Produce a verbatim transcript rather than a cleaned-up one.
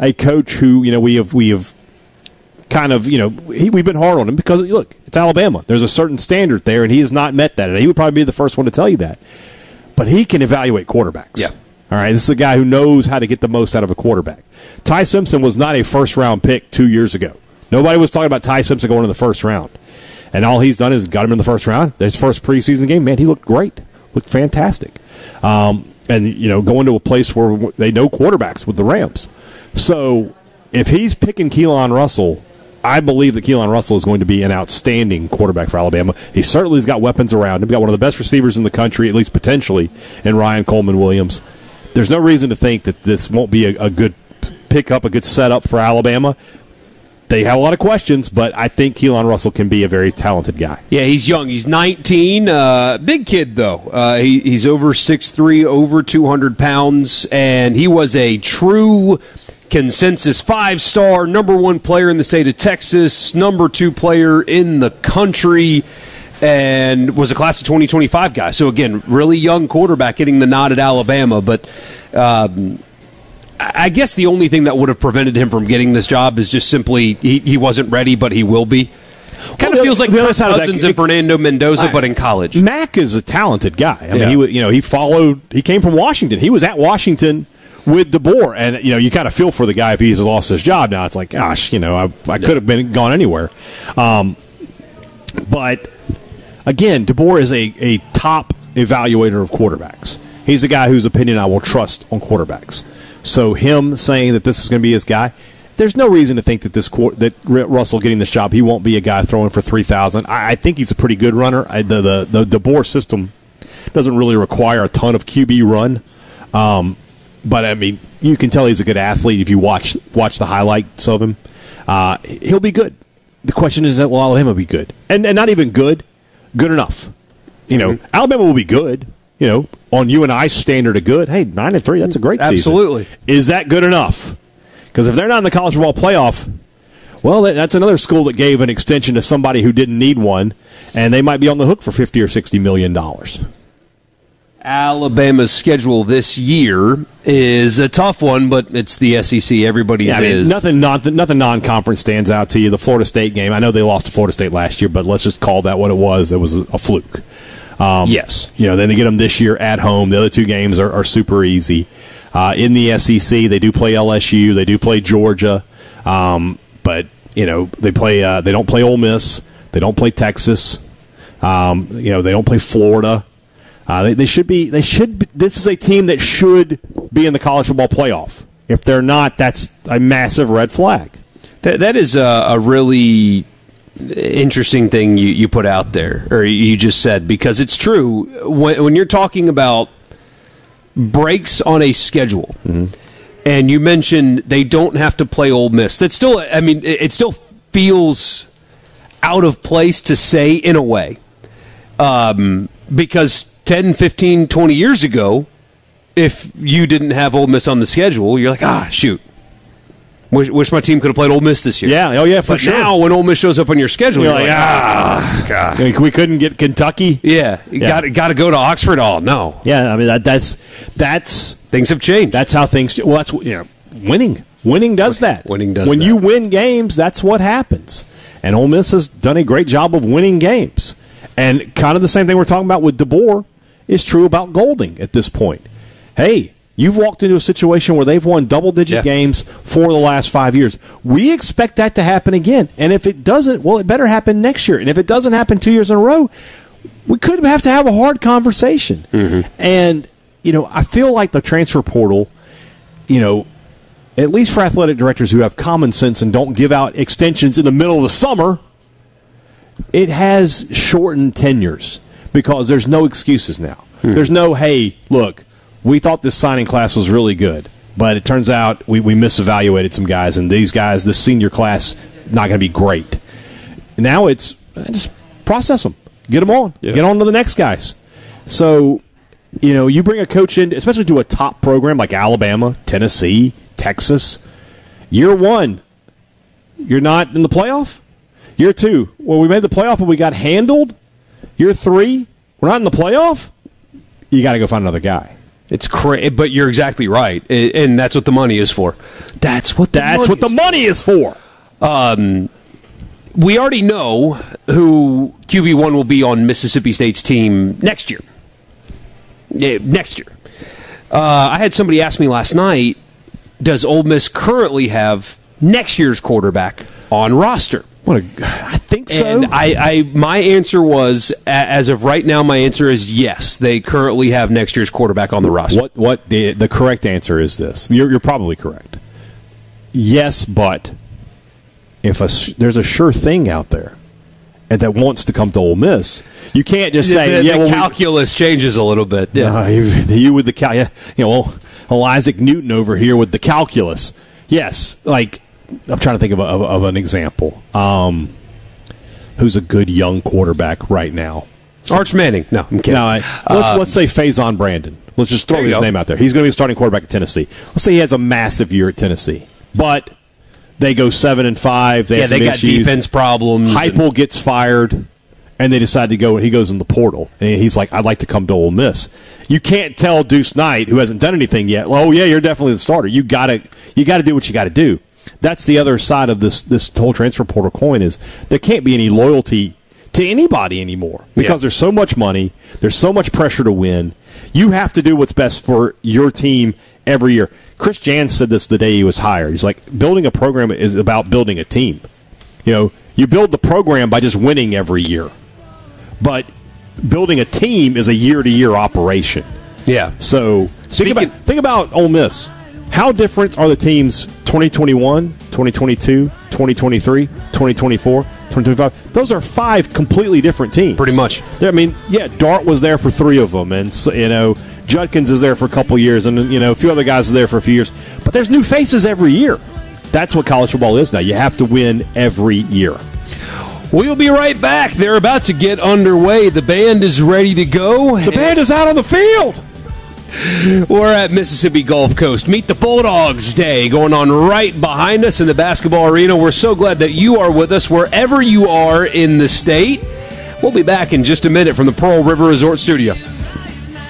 a coach who, you know, we have we have kind of, you know, he, we've been hard on him because, look, it's Alabama. There's a certain standard there, and he has not met that. And he would probably be the first one to tell you that. But he can evaluate quarterbacks. Yeah. All right, this is a guy who knows how to get the most out of a quarterback. Ty Simpson was not a first-round pick two years ago. Nobody was talking about Ty Simpson going in the first round. And all he's done is got him in the first round. His first preseason game, man, he looked great. Looked fantastic. Um, and, you know, going to a place where they know quarterbacks with the Rams. So if he's picking Keelan Russell, I believe that Keelan Russell is going to be an outstanding quarterback for Alabama. He certainly has got weapons around him. He's got one of the best receivers in the country, at least potentially, in Ryan Coleman Williams. There's no reason to think that this won't be a, a good pickup, a good setup for Alabama. They have a lot of questions, but I think Keelan Russell can be a very talented guy. Yeah, he's young. He's nineteen. Uh, big kid, though. Uh, he, he's over six three, over two hundred pounds, and he was a true consensus five-star, number one player in the state of Texas, number two player in the country, and was a class of twenty twenty-five guy. So, again, really young quarterback getting the nod at Alabama. But um, I guess the only thing that would have prevented him from getting this job is just simply he, he wasn't ready, but he will be. Kind well, of feels like the other Kirk side of that, Cousins it, and Fernando Mendoza, I, but in college. Mac is a talented guy. I yeah. mean, he was, you know, he followed, he came from Washington. He was at Washington with DeBoer, and, you know, you kind of feel for the guy if he's lost his job now. It's like, gosh, you know, I, I could have been gone anywhere. Um, but, again, DeBoer is a, a top evaluator of quarterbacks. He's a guy whose opinion I will trust on quarterbacks. So him saying that this is going to be his guy, there's no reason to think that this that Russell getting this job, he won't be a guy throwing for three thousand. I, I think he's a pretty good runner. I, the, the, the DeBoer system doesn't really require a ton of Q B run. Um, but, I mean, you can tell he's a good athlete if you watch watch the highlights of him. Uh, he'll be good. The question is, that will Alabama be good? And, and not even good, good enough. You know, mm-hmm. Alabama will be good. You know, on you and I's standard of good, hey, nine and three, that's a great Absolutely. season. Absolutely. Is that good enough? Because if they're not in the college football playoff, well, that's another school that gave an extension to somebody who didn't need one, and they might be on the hook for fifty or sixty million dollars. Alabama's schedule this year is a tough one, but it's the S E C. Everybody's yeah, I mean, is. Nothing, non, nothing non-conference stands out to you. The Florida State game, I know they lost to Florida State last year, but let's just call that what it was. It was a fluke. Um, yes. You know, then they get them this year at home. The other two games are, are super easy. Uh, in the S E C, they do play L S U. They do play Georgia. Um, but, you know, they play. Uh, they don't play Ole Miss. They don't play Texas. Um, you know, they don't play Florida. Uh, they, they should be. They should. Be, this is a team that should be in the college football playoff. If they're not, that's a massive red flag. That that is a, a really interesting thing you, you put out there, or you just said, because it's true. When, when you're talking about breaks on a schedule, mm-hmm. and you mentioned they don't have to play Ole Miss, that still, I mean, it, it still feels out of place to say in a way, um, because ten, fifteen, twenty years ago, if you didn't have Ole Miss on the schedule, you're like, ah, shoot. Wish, wish my team could have played Ole Miss this year. Yeah, oh yeah, for but sure. now, when Ole Miss shows up on your schedule, you're, you're like, like, ah, God. I mean, we couldn't get Kentucky. Yeah, you yeah. got got to go to Oxford. Oh no. Yeah, I mean that, that's that's things have changed. That's how things. Well, that's you know, winning. Winning does that. Winning does. When that. you win games, that's what happens. And Ole Miss has done a great job of winning games. And kind of the same thing we're talking about with DeBoer is true about Golding at this point. Hey. You've walked into a situation where they've won double-digit yeah. games for the last five years. We expect that to happen again. And if it doesn't, well, it better happen next year. And if it doesn't happen two years in a row, we could have to have a hard conversation. Mm-hmm. And, you know, I feel like the transfer portal, you know, at least for athletic directors who have common sense and don't give out extensions in the middle of the summer, it has shortened tenures because there's no excuses now. Mm-hmm. There's no, hey, look, we thought this signing class was really good, but it turns out we, we misevaluated some guys, and these guys, this senior class, not going to be great. Now it's just process them. Get them on. Yeah. Get on to the next guys. So, you know, you bring a coach in, especially to a top program like Alabama, Tennessee, Texas. Year one, you're not in the playoff. Year two, well, we made the playoff, but we got handled. Year three, we're not in the playoff. You got to go find another guy. It's cra- but you're exactly right, and that's what the money is for. That's what the That's money what the is money is for. Um, we already know who Q B one will be on Mississippi State's team next year. Yeah, next year. Uh, I had somebody ask me last night, does Ole Miss currently have next year's quarterback on roster? What a, I think so. And I, I, my answer was, as of right now, my answer is yes. They currently have next year's quarterback on the roster. What? What? The the correct answer is this. You're, you're probably correct. Yes, but if a, there's a sure thing out there and that wants to come to Ole Miss, you can't just say, the, "Yeah." The well, calculus we, changes a little bit. Yeah, uh, you, you with the cal, yeah, you know, well, well, Isaac Newton over here with the calculus. Yes, like. I'm trying to think of, a, of, of an example. Um, who's a good young quarterback right now? So, Arch Manning. No, I'm kidding. No, I, let's, uh, let's say Faison Brandon. Let's just throw his go. name out there. He's going to be a starting quarterback at Tennessee. Let's say he has a massive year at Tennessee, but they go seven and five. They yeah, have some they got issues. defense problems. Heupel and- gets fired, and they decide to go. He goes in the portal, and he's like, "I'd like to come to Ole Miss." You can't tell Deuce Knight, who hasn't done anything yet, "Well, oh yeah, you're definitely the starter." You got to, you got to do what you got to do. That's the other side of this this whole transfer portal coin is there can't be any loyalty to anybody anymore because yeah. there's so much money, there's so much pressure to win. You have to do what's best for your team every year. Chris Jans said this the day he was hired. He's like, building a program is about building a team. You know, you build the program by just winning every year. But building a team is a year-to-year operation. Yeah. So Speaking think about think about Ole Miss. How different are the teams twenty twenty-one, twenty twenty-two, twenty twenty-three, twenty twenty-four, twenty twenty-five? Those are five completely different teams. Pretty much. I mean, yeah, Dart was there for three of them, and you know, Judkins is there for a couple years, and you know, a few other guys are there for a few years. But there's new faces every year. That's what college football is now. You have to win every year. We'll be right back. They're about to get underway. The band is ready to go. The band is out on the field. We're at Mississippi Gulf Coast. Meet the Bulldogs Day going on right behind us in the basketball arena. We're so glad that you are with us wherever you are in the state. We'll be back in just a minute from the Pearl River Resort Studio.